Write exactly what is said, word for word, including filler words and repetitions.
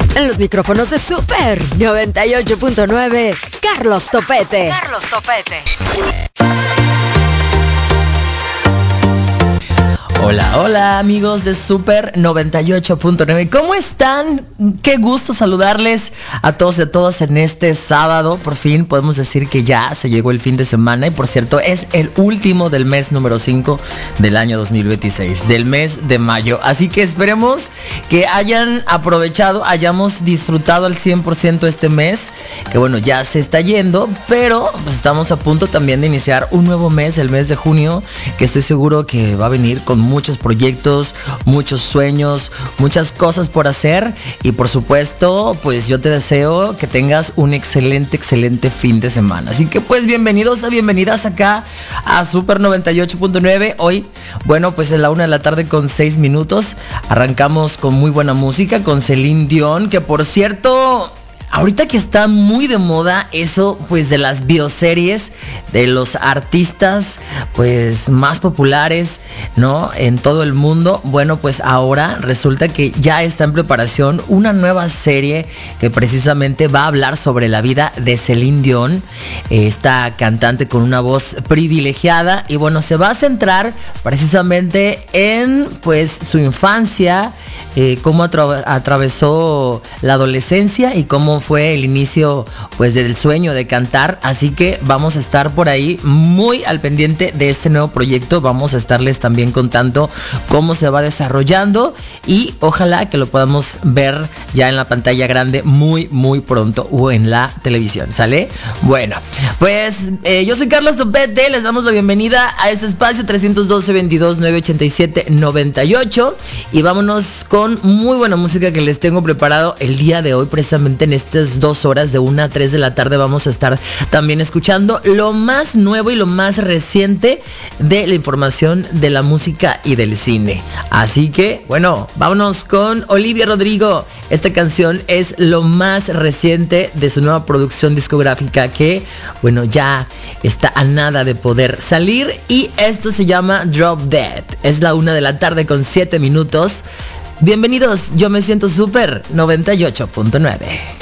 En los micrófonos de Super noventa y ocho punto nueve, Carlos Topete. Carlos Topete. Hola, hola amigos de Super noventa y ocho punto nueve. ¿Cómo están? Qué gusto saludarles a todos y a todas en este sábado. Por fin podemos decir que ya se llegó el fin de semana. Y por cierto, es el último del mes número cinco del año dos mil veintiséis, del mes de mayo. Así que esperemos que hayan aprovechado, hayamos disfrutado al cien por ciento este mes, que bueno, ya se está yendo, pero pues estamos a punto también de iniciar un nuevo mes, el mes de junio, que estoy seguro que va a venir con muchos proyectos, muchos sueños, muchas cosas por hacer. Y por supuesto, pues yo te deseo que tengas un excelente, excelente fin de semana. Así que pues bienvenidos a bienvenidas acá a Super noventa y ocho punto nueve. Hoy, bueno, pues en la una de la tarde con seis minutos, arrancamos con muy buena música, con Celine Dion, que por cierto, ahorita que está muy de moda eso, pues de las bioseries de los artistas pues más populares, ¿no? En todo el mundo. Bueno, pues ahora resulta que ya está en preparación una nueva serie que precisamente va a hablar sobre la vida de Celine Dion, esta cantante con una voz privilegiada, y bueno, se va a centrar precisamente en pues su infancia, eh, cómo atra- atravesó la adolescencia y cómo fue el inicio pues del sueño de cantar. Así que vamos a estar por ahí muy al pendiente de este nuevo proyecto. Vamos a estarles también contando cómo se va desarrollando y ojalá que lo podamos ver ya en la pantalla grande muy muy pronto o en la televisión, ¿sale? Bueno, pues eh, yo soy Carlos Topete, les damos la bienvenida a este espacio trescientos doce, veintidós, novecientos ochenta y siete, noventa y ocho, y vámonos con muy buena música que les tengo preparado el día de hoy. Precisamente en estas dos horas de una a tres de la tarde vamos a estar también escuchando lo más nuevo y lo más reciente de la información de la música y del cine. Así que bueno, vámonos con Olivia Rodrigo. Esta canción es lo más reciente de su nueva producción discográfica que bueno, ya está a nada de poder salir, y esto se llama Drop Dead. Es la una de la tarde con siete minutos. Bienvenidos, yo me siento Super noventa y ocho punto nueve.